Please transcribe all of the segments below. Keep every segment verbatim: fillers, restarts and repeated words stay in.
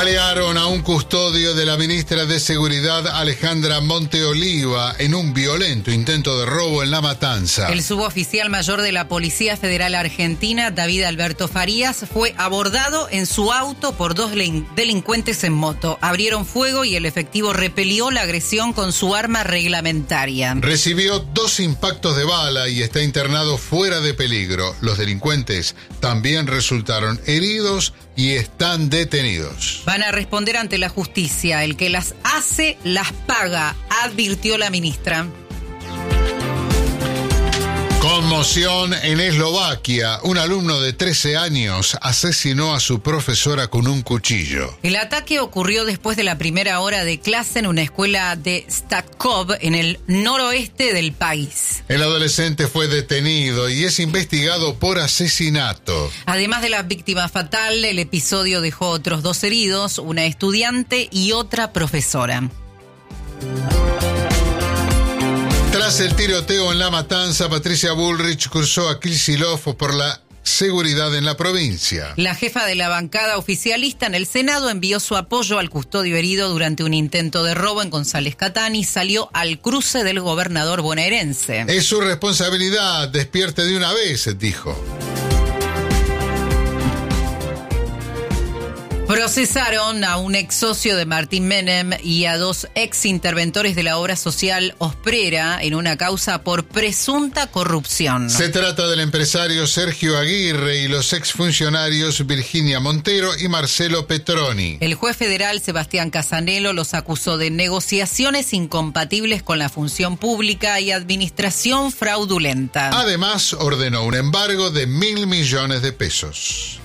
Balearon a un custodio de la ministra de Seguridad, Alejandra Monteoliva, en un violento intento de robo en La Matanza. El suboficial mayor de la Policía Federal Argentina, David Alberto Farías, fue abordado en su auto por dos delincuentes en moto. Abrieron fuego y el efectivo repelió la agresión con su arma reglamentaria. Recibió dos impactos de bala y está internado fuera de peligro. Los delincuentes también resultaron heridos y están detenidos. Van a responder ante la justicia. El que las hace, las paga, advirtió la ministra. Conmoción en Eslovaquia. Un alumno de trece años asesinó a su profesora con un cuchillo. El ataque ocurrió después de la primera hora de clase en una escuela de Statkov, en el noroeste del país. El adolescente fue detenido y es investigado por asesinato. Además de la víctima fatal, el episodio dejó otros dos heridos, una estudiante y otra profesora. Tras el tiroteo en La Matanza, Patricia Bullrich cursó a Kicillof por la seguridad en la provincia. La jefa de la bancada oficialista en el Senado envió su apoyo al custodio herido durante un intento de robo en González Catán y salió al cruce del gobernador bonaerense. Es su responsabilidad, despierte de una vez, dijo. Procesaron a un ex socio de Martín Menem y a dos ex interventores de la obra social Osprera en una causa por presunta corrupción. Se trata del empresario Sergio Aguirre y los exfuncionarios Virginia Montero y Marcelo Petroni. El juez federal Sebastián Casanelo los acusó de negociaciones incompatibles con la función pública y administración fraudulenta. Además, ordenó un embargo de mil millones de pesos.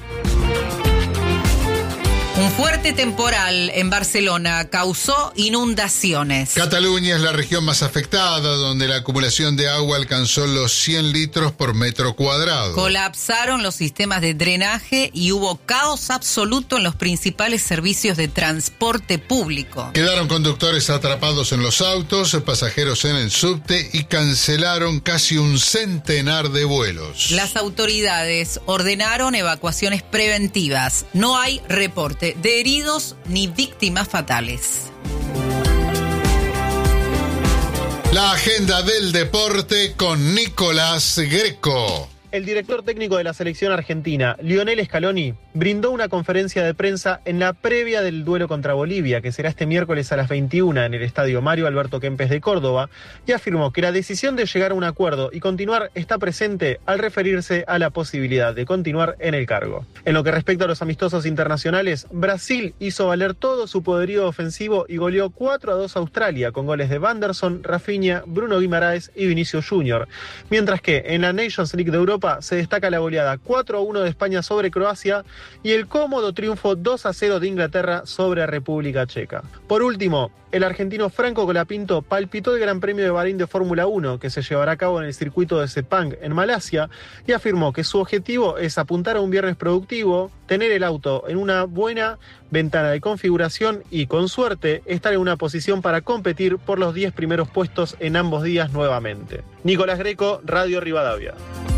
Un fuerte temporal en Barcelona causó inundaciones. Cataluña es la región más afectada, donde la acumulación de agua alcanzó los cien litros por metro cuadrado. Colapsaron los sistemas de drenaje y hubo caos absoluto en los principales servicios de transporte público. Quedaron conductores atrapados en los autos, pasajeros en el subte y cancelaron casi un centenar de vuelos. Las autoridades ordenaron evacuaciones preventivas. No hay reporte de heridos ni víctimas fatales. La agenda del deporte con Nicolás Greco. El director técnico de la selección argentina, Lionel Scaloni, brindó una conferencia de prensa en la previa del duelo contra Bolivia, que será este miércoles a las veintiuna en el estadio Mario Alberto Kempes de Córdoba, y afirmó que la decisión de llegar a un acuerdo y continuar está presente al referirse a la posibilidad de continuar en el cargo. En lo que respecta a los amistosos internacionales, Brasil hizo valer todo su poderío ofensivo y goleó cuatro a dos a Australia, con goles de Wanderson, Rafinha, Bruno Guimaraes y Vinicius junior, mientras que en la Nations League de Europa se destaca la goleada cuatro a uno de España sobre Croacia y el cómodo triunfo dos a cero de Inglaterra sobre República Checa. Por último, el argentino Franco Colapinto palpitó el Gran Premio de Bahrein de Fórmula uno que se llevará a cabo en el circuito de Sepang en Malasia y afirmó que su objetivo es apuntar a un viernes productivo, tener el auto en una buena ventana de configuración y, con suerte, estar en una posición para competir por los diez primeros puestos en ambos días nuevamente. Nicolás Greco, Radio Rivadavia.